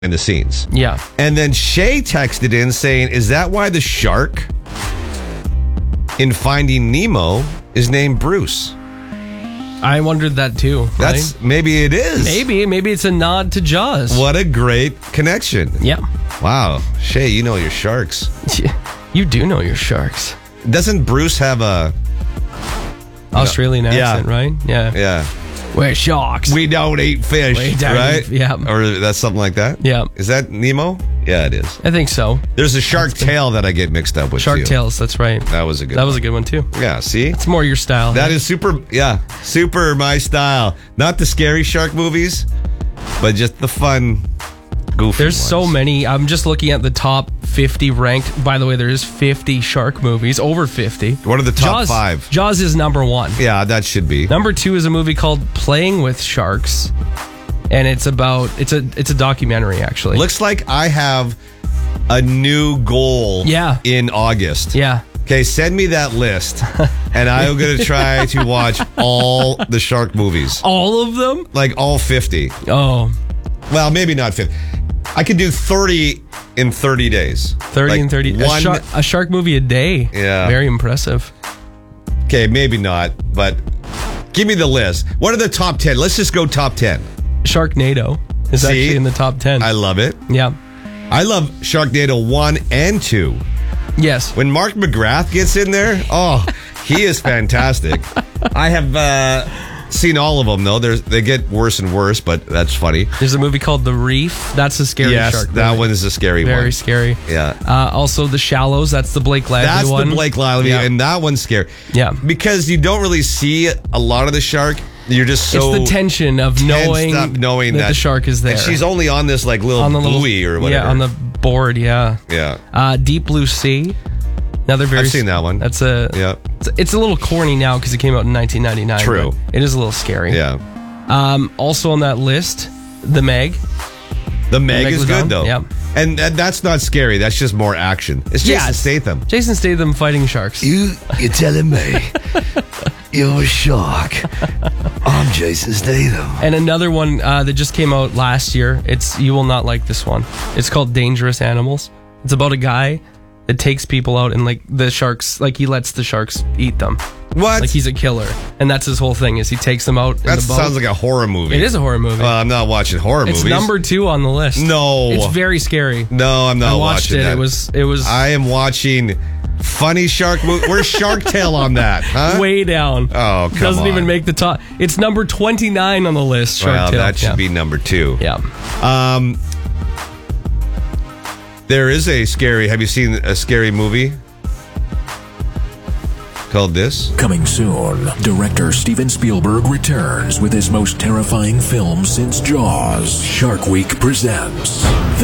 the scenes. Yeah. And then Shay texted in saying, is that why the shark in Finding Nemo is named Bruce? I wondered that too. That's right? Maybe it is. Maybe it's a nod to Jaws. What a great connection. Yeah. Wow. Shay, you know your sharks. You do know your sharks. Doesn't Bruce have a Australian accent, right? Yeah. Yeah. We're sharks. We don't eat fish, We don't right? eat- yeah. Or that's something like that? Yeah. Is that Nemo? Yeah, it is. I think so. There's a shark tail that I get mixed up with. Shark too. Tales, that's right. That was a good That one. was a good one too. Yeah, see? It's more your style. That is super my style. Not the scary shark movies, but just the fun, goofy There's ones. so many. I'm just looking at the top 50 ranked. By the way, there's 50 shark movies, over 50. What are the top Jaws, 5? Jaws is number 1. Yeah, that should be. Number 2 is a movie called Playing with Sharks, and it's a documentary actually. Looks like I have a new goal in August. Yeah. Okay, send me that list, and I'm going to try to watch all the shark movies. All of them? Like all 50. Oh. Well, maybe not 50. I could do 30 in 30 days. 30 and 30. A shark movie a day. Yeah. Very impressive. Okay, maybe not, but give me the list. What are the top 10? Let's just go top 10. Sharknado is actually in the top 10. I love it. Yeah. I love Sharknado 1 and 2. Yes. When Mark McGrath gets in there, he is fantastic. I have seen all of them, though. They get worse and worse, but that's funny. There's a movie called The Reef. That's a scary shark movie. That one is a scary one. Very scary. Yeah. Also, The Shallows. That's the Blake Lively one. That's the Blake Lively, Yeah. and that one's scary. Yeah. Because you don't really see a lot of the shark. You're just so it's the tension of knowing that the shark is there. And she's only on this like little buoy or whatever. Yeah, on the board. Yeah. Yeah. Deep Blue Sea. Another very. I've seen that one. That's It's a little corny now because it came out in 1999. True. But it is a little scary. Yeah. Also on that list, The Meg. The Meg is good though. Yeah. And that's not scary. That's just more action. It's Jason Statham. Jason Statham fighting sharks. You're telling me you're a shark. I'm Jason Statham. And another one that just came out last year. You will not like this one. It's called Dangerous Animals. It's about a guy that takes people out and like the sharks, like he lets the sharks eat them. What? Like he's a killer, and that's his whole thing. Is he takes them out? That in the boat. sounds like a horror movie. It is a horror movie. I'm not watching horror movies. It's number 2 on the list. No, it's very scary. No, I'm not I watched watching it. that. It was. I am watching funny shark movie. Where's Shark Tale on that? Huh? Way down. Oh, come Doesn't on. even make the top. It's number 29 on the list. Shark Well, Tale. that should be number 2. Yeah. There is a scary. Have you seen a scary movie called this? Coming soon, director Steven Spielberg returns with his most terrifying film since Jaws. Shark Week presents